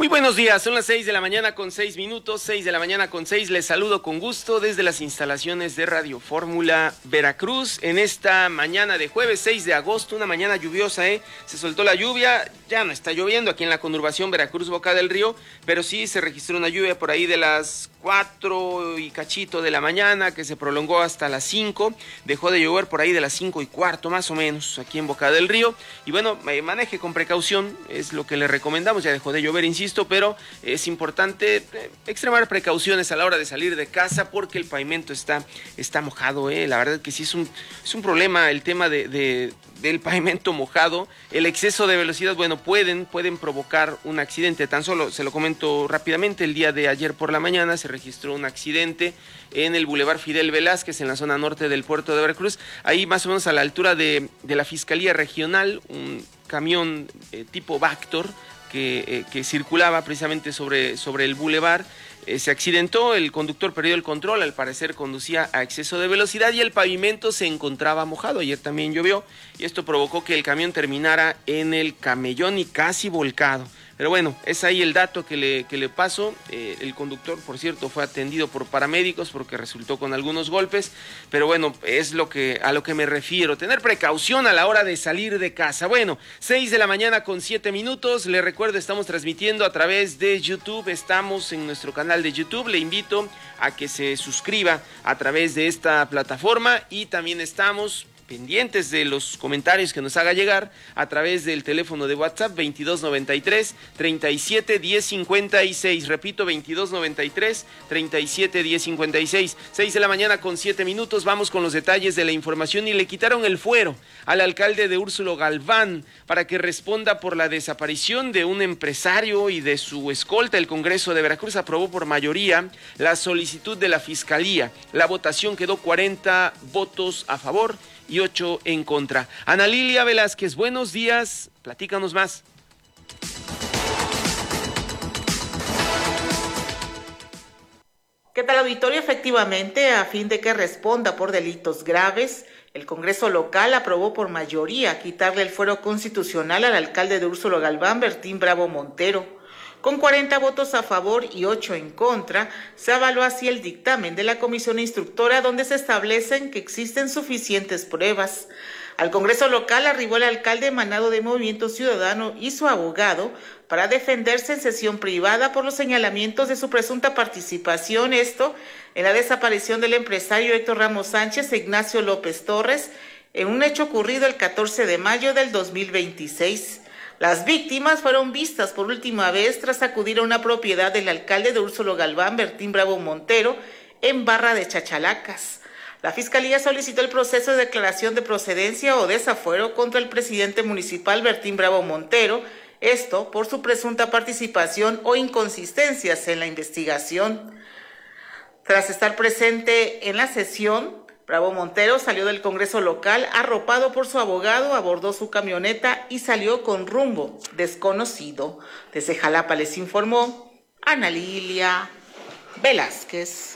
Muy buenos días, son las 6 de la mañana con 6 minutos, 6 de la mañana con 6. Les saludo con gusto desde las instalaciones de Radio Fórmula Veracruz en esta mañana de jueves 6 de agosto, una mañana lluviosa, se soltó la lluvia, ya no está lloviendo aquí en la conurbación Veracruz Boca del Río, pero sí se registró una lluvia por ahí de las 4 y cachito de la mañana que se prolongó hasta las 5, dejó de llover por ahí de las 5:15 más o menos aquí en Boca del Río, y bueno, maneje con precaución, es lo que le recomendamos, ya dejó de llover, insisto, pero es importante extremar precauciones a la hora de salir de casa porque el pavimento está mojado, la verdad que sí es un problema el tema del pavimento mojado. El exceso de velocidad, bueno, pueden provocar un accidente. Tan solo se lo comento rápidamente, el día de ayer por la mañana se registró un accidente en el Boulevard Fidel Velázquez, en la zona norte del puerto de Veracruz, ahí más o menos a la altura de la Fiscalía Regional, un camión tipo Vactor que circulaba precisamente sobre el bulevar, se accidentó, el conductor perdió el control, al parecer conducía a exceso de velocidad y el pavimento se encontraba mojado. Ayer también llovió y esto provocó que el camión terminara en el camellón y casi volcado. Pero bueno, es ahí el dato que le paso. El conductor, por cierto, fue atendido por paramédicos porque resultó con algunos golpes. Pero bueno, es a lo que me refiero. Tener precaución a la hora de salir de casa. Bueno, 6 de la mañana con 7 minutos. Le recuerdo, estamos transmitiendo a través de YouTube. Estamos en nuestro canal de YouTube. Le invito a que se suscriba a través de esta plataforma. Y también estamos pendientes de los comentarios que nos haga llegar a través del teléfono de WhatsApp 2293 37 10 56. Repito, 2293 37 10 56. 6 de la mañana con 7 minutos. Vamos con los detalles de la información. Y le quitaron el fuero al alcalde de Úrsulo Galván para que responda por la desaparición de un empresario y de su escolta. El Congreso de Veracruz aprobó por mayoría la solicitud de la Fiscalía. La votación quedó 40 votos a favor y 8 en contra. Ana Lilia Velázquez, buenos días, platícanos más. ¿Qué tal, auditorio? Efectivamente, a fin de que responda por delitos graves, el Congreso local aprobó por mayoría quitarle el fuero constitucional al alcalde de Úrsulo Galván, Bertín Bravo Montero. Con 40 votos a favor y 8 en contra, se avaló así el dictamen de la comisión instructora donde se establecen que existen suficientes pruebas. Al Congreso local arribó el alcalde emanado de Movimiento Ciudadano y su abogado para defenderse en sesión privada por los señalamientos de su presunta participación, esto en la desaparición del empresario Héctor Ramos Sánchez e Ignacio López Torres, en un hecho ocurrido el 14 de mayo del 2026. Las víctimas fueron vistas por última vez tras acudir a una propiedad del alcalde de Úrsulo Galván, Bertín Bravo Montero, en Barra de Chachalacas. La Fiscalía solicitó el proceso de declaración de procedencia o desafuero contra el presidente municipal Bertín Bravo Montero, esto por su presunta participación o inconsistencias en la investigación. Tras estar presente en la sesión, Bravo Montero salió del Congreso local arropado por su abogado, abordó su camioneta y salió con rumbo desconocido. Desde Jalapa les informó Ana Lilia Velázquez.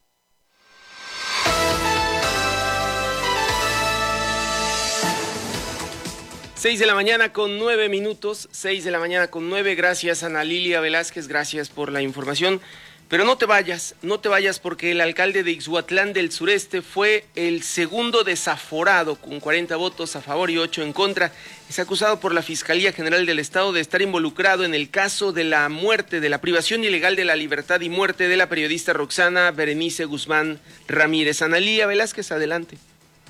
Seis de la mañana con 9 minutos, 6 de la mañana con 9. Gracias, Ana Lilia Velázquez, gracias por la información. Pero no te vayas porque el alcalde de Ixhuatlán del Sureste fue el segundo desaforado con 40 votos a favor y 8 en contra. Es acusado por la Fiscalía General del Estado de estar involucrado en el caso de la muerte, de la privación ilegal de la libertad y muerte de la periodista Roxana Berenice Guzmán Ramírez. Ana Lilia Velázquez, adelante.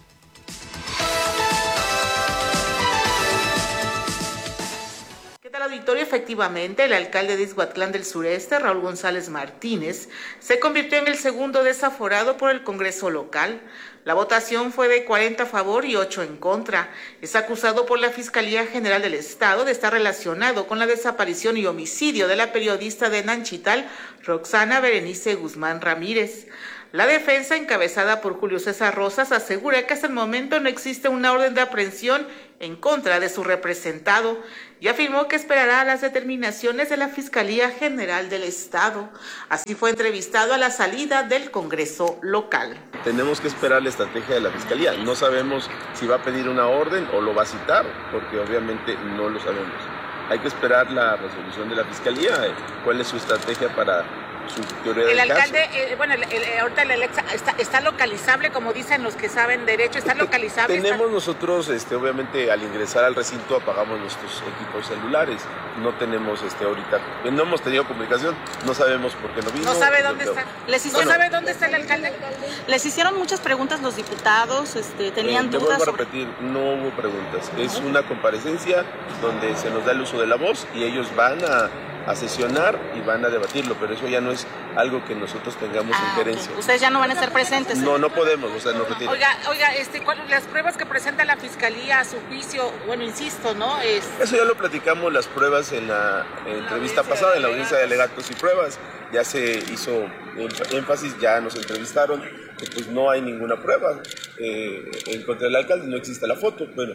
Auditorio, efectivamente, el alcalde de Ixhuatlán del Sureste, Raúl González Martínez, se convirtió en el segundo desaforado por el Congreso local. La votación fue de 40 a favor y 8 en contra. Es acusado por la Fiscalía General del Estado de estar relacionado con la desaparición y homicidio de la periodista de Nanchital, Roxana Berenice Guzmán Ramírez. La defensa, encabezada por Julio César Rosas, asegura que hasta el momento no existe una orden de aprehensión en contra de su representado y afirmó que esperará las determinaciones de la Fiscalía General del Estado. Así fue entrevistado a la salida del Congreso local. Tenemos que esperar la estrategia de la Fiscalía. No sabemos si va a pedir una orden o lo va a citar, porque obviamente no lo sabemos. hay que esperar la resolución de la Fiscalía, cuál es su estrategia para su teoría del El caso. alcalde, ahorita el Alexa está localizable, como dicen los que saben derecho, está localizable. Tenemos nosotros, obviamente, al ingresar al recinto apagamos nuestros equipos celulares. No tenemos ahorita, no hemos tenido comunicación, no sabemos por qué no vino. No sabe dónde está. ¿No sabe dónde está el alcalde? Les hicieron muchas preguntas los diputados, tenían te dudas. vuelvo a repetir, no hubo preguntas. Es una comparecencia donde se nos da el uso de la voz y ellos van a sesionar y van a debatirlo, pero eso ya no es algo que nosotros tengamos injerencia. Okay. Ustedes ya no van a estar presentes. No podemos, nos retiran. Oiga, las pruebas que presenta la Fiscalía a su juicio, bueno, insisto, ¿no? Eso ya lo platicamos las pruebas en la entrevista pasada, en la audiencia de alegatos y pruebas. Ya se hizo énfasis, ya nos entrevistaron, que pues no hay ninguna prueba en contra del alcalde, no existe la foto. Bueno,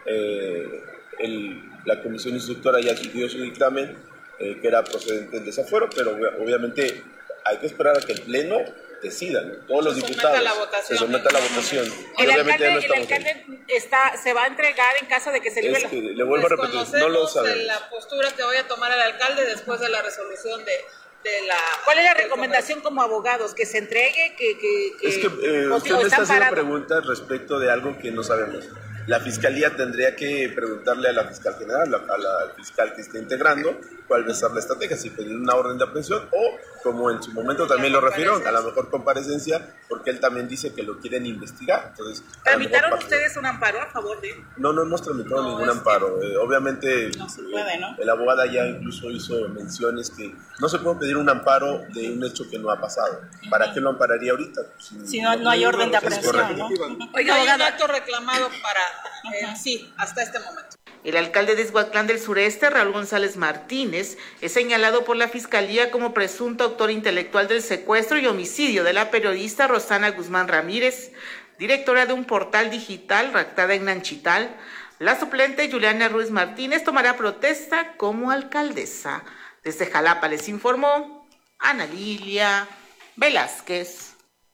la comisión instructora ya dio su dictamen, que era procedente del desafuero, pero obviamente hay que esperar a que el Pleno decida, ¿no? Todos los diputados se someta a la votación. El alcalde se va a entregar en caso de que se libre le vuelvo a repetir, no lo sabemos. La postura que vaya a tomar el alcalde después de la resolución de la... ¿Cuál es la recomendación como abogados? ¿Que se entregue? Es que usted me está haciendo preguntas respecto de algo que no sabemos. La Fiscalía tendría que preguntarle a la Fiscal General, al fiscal que esté integrando, cuál va a ser la estrategia, si pedir una orden de aprehensión o, como en su momento también lo refirieron, a la mejor comparecencia, porque él también dice que lo quieren investigar. Entonces, ¿tramitaron ustedes un amparo a favor de él? No hemos tramitado ningún amparo. Obviamente, no se puede, ¿no? El abogado ya incluso hizo menciones que no se puede pedir un amparo de un hecho que no ha pasado. ¿Para qué lo ampararía ahorita? Si no hay orden de aprehensión, ¿no? Oiga, hay un acto reclamado para... sí, hasta este momento. El alcalde de Izhuatlán del Sureste, Raúl González Martínez, es señalado por la Fiscalía como presunto autor intelectual del secuestro y homicidio de la periodista Rosana Guzmán Ramírez, directora de un portal digital redactada en Nanchital. La suplente Juliana Ruiz Martínez tomará protesta como alcaldesa. Desde Jalapa les informó Ana Lilia Velázquez.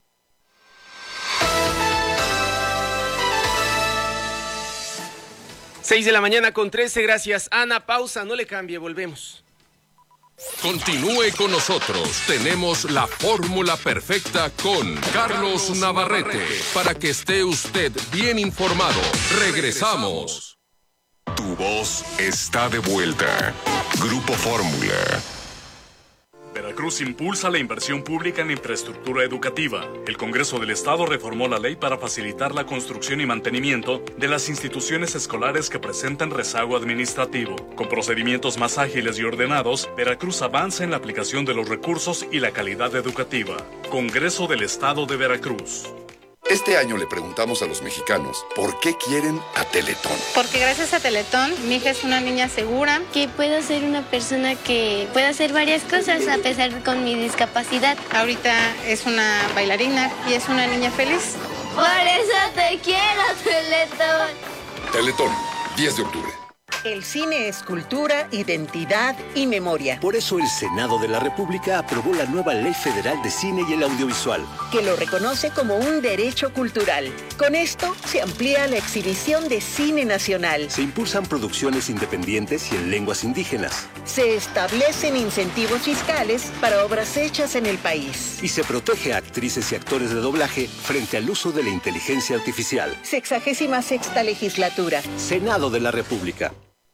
6 de la mañana con 13, gracias Ana, pausa, no le cambie, volvemos. Continúe con nosotros, tenemos la fórmula perfecta con Carlos Navarrete, para que esté usted bien informado. Regresamos. Tu voz está de vuelta. Grupo Fórmula. Veracruz impulsa la inversión pública en infraestructura educativa. El Congreso del Estado reformó la ley para facilitar la construcción y mantenimiento de las instituciones escolares que presentan rezago administrativo. Con procedimientos más ágiles y ordenados, Veracruz avanza en la aplicación de los recursos y la calidad educativa. Congreso del Estado de Veracruz. Este año le preguntamos a los mexicanos por qué quieren a Teletón. Porque gracias a Teletón, mi hija es una niña segura. Que puedo ser una persona que pueda hacer varias cosas a pesar de con mi discapacidad. Ahorita es una bailarina y es una niña feliz. Por eso te quiero, Teletón. Teletón, 10 de octubre. El cine es cultura, identidad y memoria. Por eso el Senado de la República aprobó la nueva Ley Federal de Cine y el Audiovisual, que lo reconoce como un derecho cultural. Con esto se amplía la exhibición de cine nacional. Se impulsan producciones independientes y en lenguas indígenas. Se establecen incentivos fiscales para obras hechas en el país. Y se protege a actrices y actores de doblaje frente al uso de la inteligencia artificial. 66ª legislatura. Senado de la República.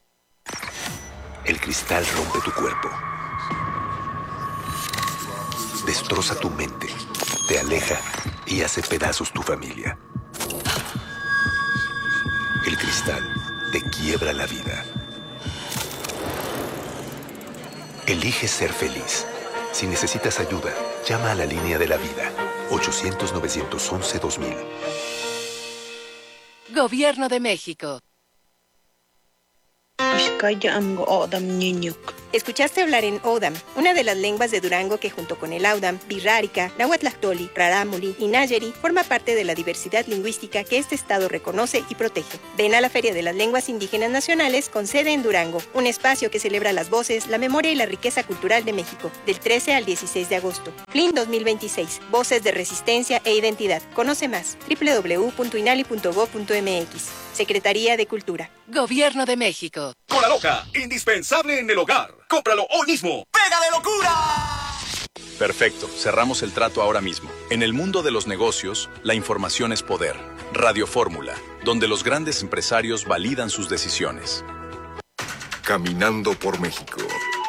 El cristal rompe tu cuerpo, destroza tu mente, te aleja y hace pedazos tu familia. El cristal te quiebra la vida. Elige ser feliz. Si necesitas ayuda, llama a la línea de la vida, 800-911-2000. Gobierno de México. Ishkaya amgo odam niñuk. Escuchaste hablar en Odam, una de las lenguas de Durango que junto con el Audam, Birrárica, Nahuatlactoli, Rarámuri y Nayeri forma parte de la diversidad lingüística que este estado reconoce y protege. Ven a la Feria de las Lenguas Indígenas Nacionales con sede en Durango, un espacio que celebra las voces, la memoria y la riqueza cultural de México, del 13 al 16 de agosto. FLIN 2026, Voces de Resistencia e Identidad. Conoce más, www.inali.gov.mx. Secretaría de Cultura. Gobierno de México. Cola Loca, indispensable en el hogar. ¡Cómpralo hoy mismo! ¡Pega de locura! Perfecto, cerramos el trato ahora mismo. En el mundo de los negocios, la información es poder. Radio Fórmula, donde los grandes empresarios validan sus decisiones. Caminando por México.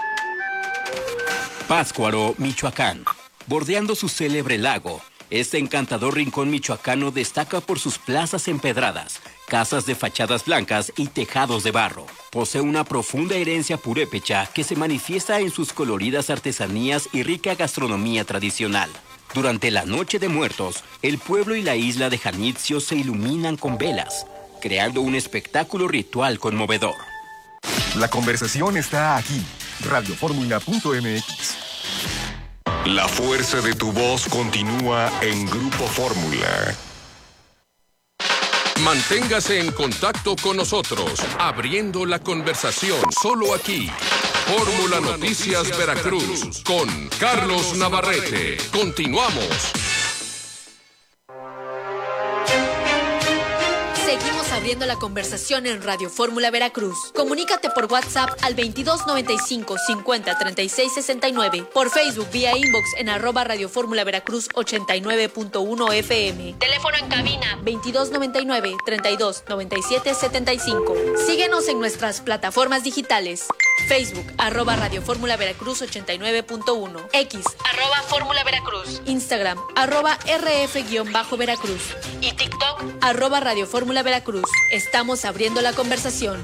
Pátzcuaro, Michoacán. Bordeando su célebre lago, este encantador rincón michoacano destaca por sus plazas empedradas, casas de fachadas blancas y tejados de barro. Posee una profunda herencia purépecha que se manifiesta en sus coloridas artesanías y rica gastronomía tradicional. Durante la Noche de Muertos, el pueblo y la isla de Janitzio se iluminan con velas, creando un espectáculo ritual conmovedor. La conversación está aquí. Radioformula.mx. La fuerza de tu voz continúa en Grupo Fórmula. Manténgase en contacto con nosotros, abriendo la conversación solo aquí. Fórmula Noticias Veracruz con Carlos Navarrete. Continuamos. Seguimos abriendo la conversación en Radio Fórmula Veracruz. Comunícate por WhatsApp al 2295 50 36 69. Por Facebook vía inbox en @Radio Fórmula Veracruz 89.1 FM. Teléfono en cabina 2299 32 97 75. Síguenos en nuestras plataformas digitales. Facebook @Radio Fórmula Veracruz 89.1. X @Fórmula Veracruz. Instagram @RF-Veracruz. Y TikTok @Radio Fórmula Veracruz. Estamos abriendo la conversación.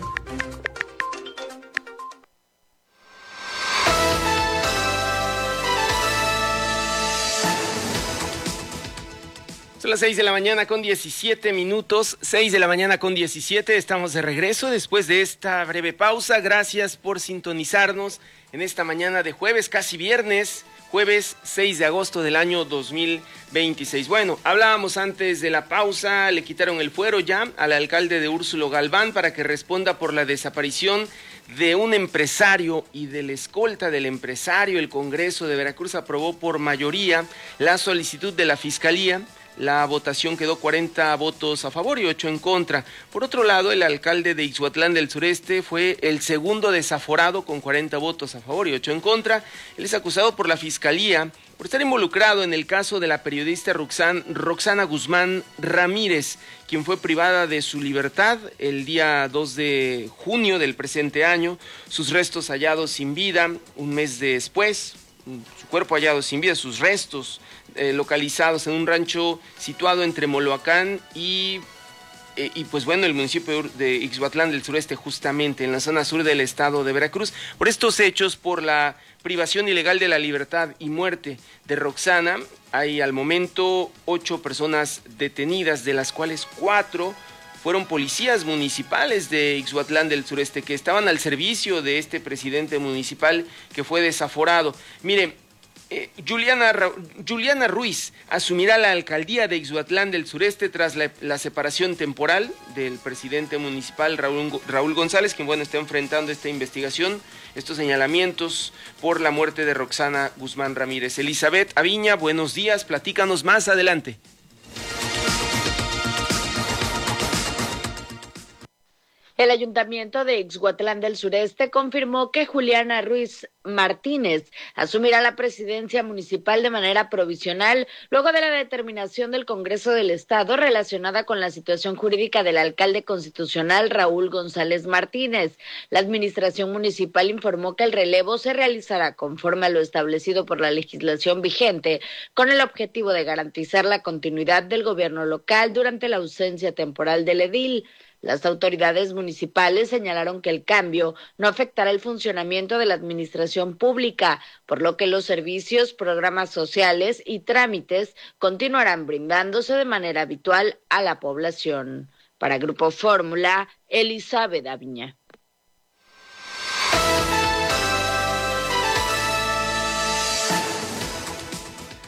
Son las 6 de la mañana con 17 minutos, 6 de la mañana con 17, estamos de regreso después de esta breve pausa. Gracias por sintonizarnos en esta mañana de jueves, casi viernes, jueves 6 de agosto del año 2026. Bueno, hablábamos antes de la pausa, le quitaron el fuero ya al alcalde de Úrsulo Galván para que responda por la desaparición de un empresario y de la escolta del empresario. El Congreso de Veracruz aprobó por mayoría la solicitud de la Fiscalía. La votación quedó 40 votos a favor y 8 en contra. Por otro lado, el alcalde de Ixhuatlán del Sureste fue el segundo desaforado con 40 votos a favor y 8 en contra. Él es acusado por la Fiscalía por estar involucrado en el caso de la periodista Roxana Guzmán Ramírez, quien fue privada de su libertad el día 2 de junio del presente año. Sus restos hallados sin vida un mes después, su cuerpo hallado sin vida, sus restos localizados en un rancho situado entre Moloacán y pues bueno, el municipio de Ixhuatlán del Sureste, justamente en la zona sur del estado de Veracruz. Por estos hechos, por la privación ilegal de la libertad y muerte de Roxana, hay al momento 8 personas detenidas, de las cuales 4 fueron policías municipales de Ixhuatlán del Sureste que estaban al servicio de este presidente municipal que fue desaforado. Mire, Juliana Ruiz asumirá la alcaldía de Ixhuatlán del Sureste tras la separación temporal del presidente municipal Raúl González, quien bueno está enfrentando esta investigación, estos señalamientos por la muerte de Roxana Guzmán Ramírez. Elizabeth Aviña, buenos días, platícanos más adelante. El Ayuntamiento de Ixhuatlán del Sureste confirmó que Juliana Ruiz Martínez asumirá la presidencia municipal de manera provisional luego de la determinación del Congreso del Estado relacionada con la situación jurídica del alcalde constitucional Raúl González Martínez. La administración municipal informó que el relevo se realizará conforme a lo establecido por la legislación vigente, con el objetivo de garantizar la continuidad del gobierno local durante la ausencia temporal del edil. Las autoridades municipales señalaron que el cambio no afectará el funcionamiento de la administración pública, por lo que los servicios, programas sociales y trámites continuarán brindándose de manera habitual a la población. Para Grupo Fórmula, Elizabeth Aviña.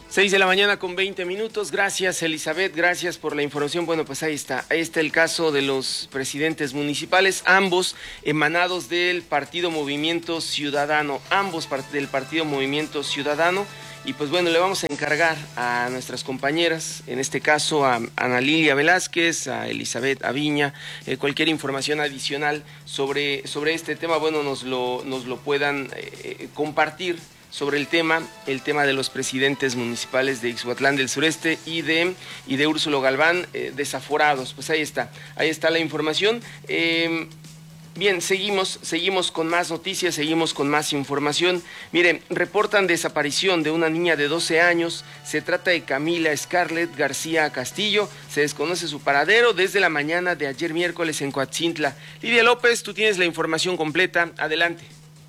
6 de la mañana con 20 minutos. Gracias, Elizabeth, gracias por la información. Bueno, pues ahí está el caso de los presidentes municipales, ambos emanados del Partido Movimiento Ciudadano, del Partido Movimiento Ciudadano. Y pues bueno, le vamos a encargar a nuestras compañeras, en este caso a Ana Lilia Velázquez, a Elizabeth Aviña, cualquier información adicional sobre este tema, bueno, nos lo puedan compartir sobre el tema de los presidentes municipales de Ixhuatlán del Sureste y de Úrsulo Galván desaforados. Pues ahí está la información. Bien, seguimos con más noticias, seguimos con más información. Miren, reportan desaparición de una niña de 12 años. Se trata de Camila Scarlett García Castillo. Se desconoce su paradero desde la mañana de ayer miércoles en Coatzintla. Lidia López, tú tienes la información completa. Adelante.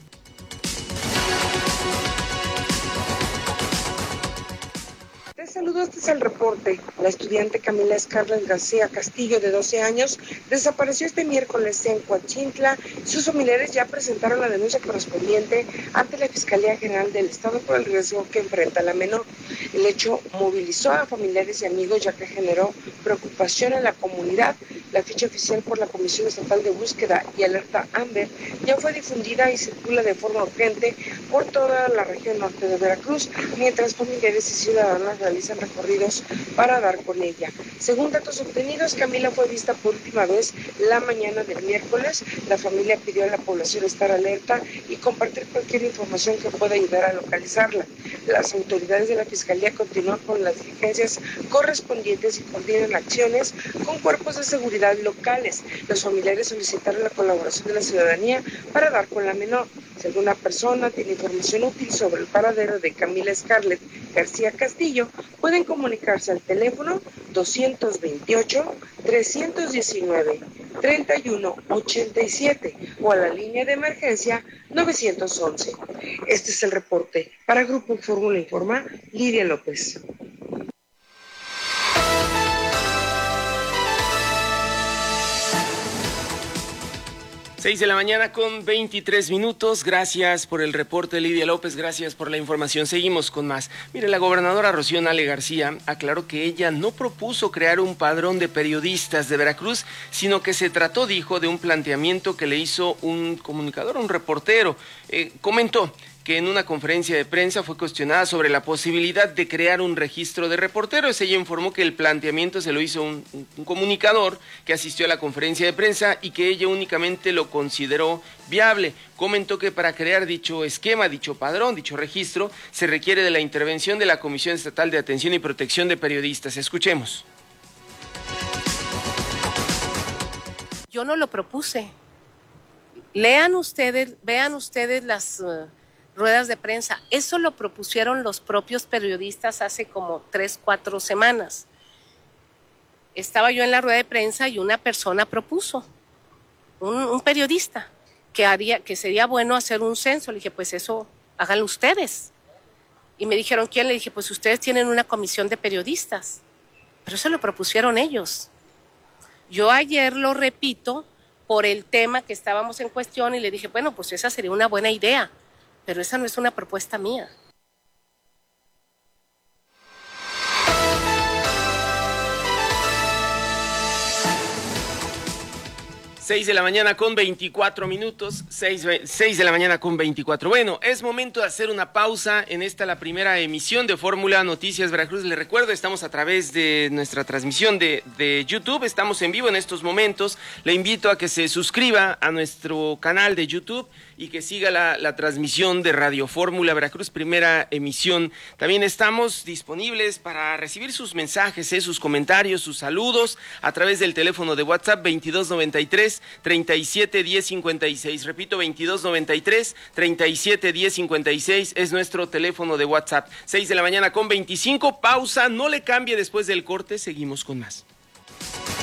Saludos, este es el reporte. La estudiante Camila Scarlett García Castillo, de 12 años, desapareció este miércoles en Coatzintla. Sus familiares ya presentaron la denuncia correspondiente ante la Fiscalía General del Estado por el riesgo que enfrenta la menor. El hecho movilizó a familiares y amigos, ya que generó preocupación en la comunidad. La ficha oficial por la Comisión Estatal de Búsqueda y Alerta Amber ya fue difundida y circula de forma urgente por toda la región norte de Veracruz, mientras familiares y ciudadanos realizan recorridos para dar con ella. Según datos obtenidos, Camila fue vista por última vez la mañana del miércoles. La familia pidió a la población estar alerta y compartir cualquier información que pueda ayudar a localizarla. Las autoridades de la Fiscalía continúan con las diligencias correspondientes y coordinan acciones con cuerpos de seguridad locales. Los familiares solicitaron la colaboración de la ciudadanía para dar con la menor. Si alguna persona tiene información útil sobre el paradero de Camila Scarlett García Castillo, pueden comunicarse al teléfono 228-319-3187 o a la línea de emergencia 911. Este es el reporte. Para Grupo Fórmula Informa, Lidia López. 6 de la mañana con 23 minutos. Gracias por el reporte, Lidia López. Gracias por la información. Seguimos con más. Mire, la gobernadora Rocío Nale García aclaró que ella no propuso crear un padrón de periodistas de Veracruz, sino que se trató, dijo, de un planteamiento que le hizo un comunicador, un reportero. Comentó que en una conferencia de prensa fue cuestionada sobre la posibilidad de crear un registro de reporteros. Ella informó que el planteamiento se lo hizo un comunicador que asistió a la conferencia de prensa y que ella únicamente lo consideró viable. Comentó que para crear dicho esquema, dicho padrón, dicho registro, se requiere de la intervención de la Comisión Estatal de Atención y Protección de Periodistas. Escuchemos. Yo no lo propuse. Vean ustedes las ruedas de prensa. Eso lo propusieron los propios periodistas hace como 3-4 semanas. Estaba yo en la rueda de prensa y una persona propuso, un periodista, que sería bueno hacer un censo. Le dije, pues eso, háganlo ustedes. Y me dijeron, ¿quién? Le dije, pues ustedes tienen una comisión de periodistas. Pero eso lo propusieron ellos. Yo ayer lo repito por el tema que estábamos en cuestión y le dije, bueno, pues esa sería una buena idea. Pero esa no es una propuesta mía. 6 de la mañana con 24 minutos, 6 de la mañana con 24. Bueno, es momento de hacer una pausa en la primera emisión de Fórmula Noticias Veracruz. Les recuerdo, estamos a través de nuestra transmisión de YouTube, estamos en vivo en estos momentos. Le invito a que se suscriba a nuestro canal de YouTube y que siga la transmisión de Radio Fórmula Veracruz, primera emisión. También estamos disponibles para recibir sus mensajes, sus comentarios, sus saludos a través del teléfono de WhatsApp 2293-371056. Repito, 2293-371056 es nuestro teléfono de WhatsApp. 6 de la mañana con 25, pausa, no le cambie, después del corte seguimos con más.